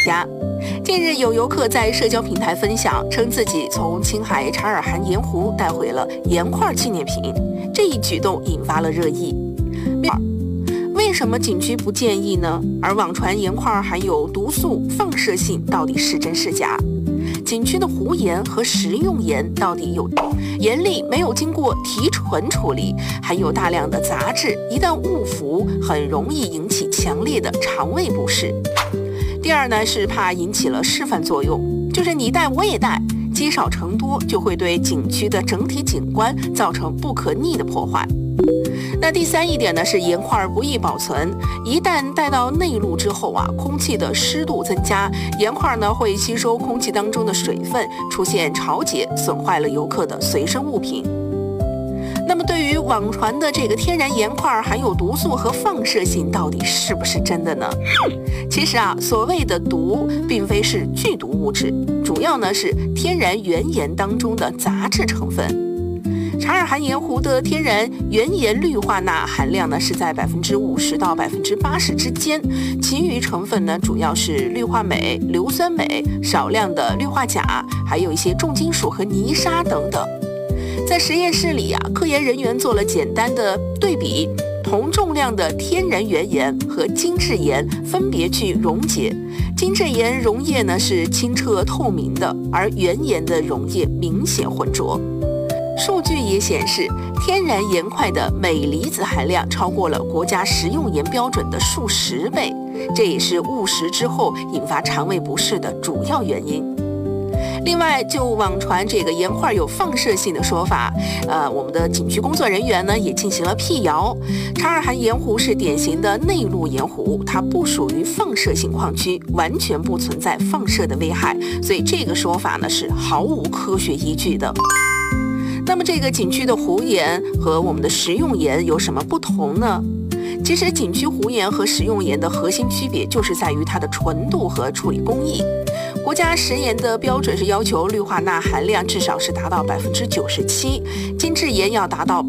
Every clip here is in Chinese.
家。近日有游客在社交平台分享，称自己从青海察尔汗盐湖带回了盐块纪念品，这一举动引发了热议。为什么景区不建议呢？而网传盐块含有毒素、放射性，到底是真是假？景区的湖盐和食用盐到底有盐粒没有经过提纯处理，含有大量的杂质，一旦误服，很容易引起强烈的肠胃不适。第二呢，是怕引起了示范作用，就是你带我也带，积少成多，就会对景区的整体景观造成不可逆的破坏。那第三一点呢，是盐块不易保存，一旦带到内陆之后空气的湿度增加，盐块呢会吸收空气当中的水分，出现潮解，损坏了游客的随身物品。那么对于网传的这个天然盐块含有毒素和放射性，到底是不是真的呢？其实所谓的毒并非是剧毒物质，主要呢是天然原盐当中的杂质成分。察尔汗盐湖的天然原盐氯化钠含量呢是在50%到80%之间，其余成分呢主要是氯化镁、硫酸镁、少量的氯化钾，还有一些重金属和泥沙等等。在实验室里科研人员做了简单的对比，同重量的天然原盐和精制盐分别去溶解，精制盐溶液呢是清澈透明的，而原盐的溶液明显浑浊。数据也显示，天然盐块的镁离子含量超过了国家食用盐标准的数十倍，这也是误食之后引发肠胃不适的主要原因。另外，就网传这个盐块有放射性的说法，我们的景区工作人员呢也进行了辟谣。察尔汗盐湖是典型的内陆盐湖，它不属于放射性矿区，完全不存在放射的危害，所以这个说法呢是毫无科学依据的。那么这个景区的湖盐和我们的食用盐有什么不同呢？其实景区湖盐和食用盐的核心区别就是在于它的纯度和处理工艺。国家食盐的标准是要求氯化钠含量至少是达到97%，精制盐要达到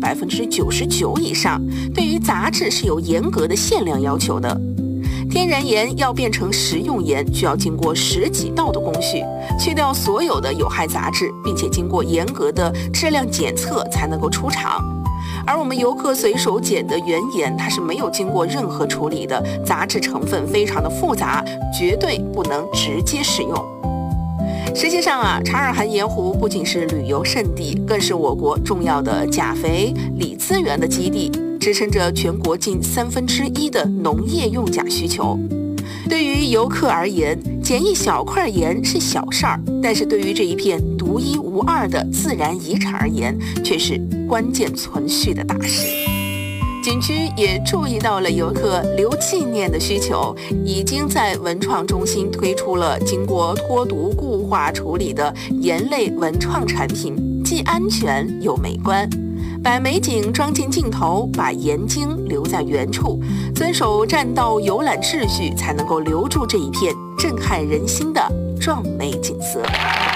99%以上，对于杂质是有严格的限量要求的。天然盐要变成食用盐，需要经过10几道的工序，去掉所有的有害杂质，并且经过严格的质量检测才能够出厂。而我们游客随手捡的原盐，它是没有经过任何处理的，杂质成分非常的复杂，绝对不能直接食用。实际上察尔汗盐湖不仅是旅游胜地，更是我国重要的钾肥、锂资源的基地，支撑着全国近1/3的农业用钾需求。对于游客而言，捡一小块盐是小事儿，但是对于这一片独一无二的自然遗产而言，却是关键存续的大事。景区也注意到了游客留纪念的需求，已经在文创中心推出了经过脱毒固化处理的盐类文创产品，既安全又美观。把美景装进镜头，把盐晶留在原处，遵守占道游览秩序，才能够留住这一片震撼人心的壮美景色。